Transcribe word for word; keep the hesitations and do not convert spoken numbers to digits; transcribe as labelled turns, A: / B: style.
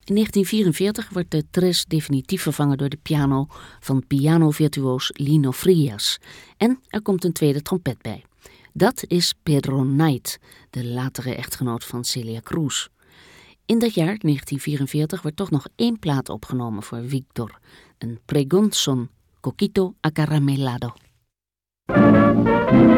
A: In negentien vierenveertig wordt de tres definitief vervangen door de piano van pianovirtuoos Lino Frias. En er komt een tweede trompet bij. Dat is Pedro Knight, de latere echtgenoot van Celia Cruz. In dat jaar, negentien vierenveertig, wordt toch nog één plaat opgenomen voor Víctor. Een pregón son Coquito Acaramelado.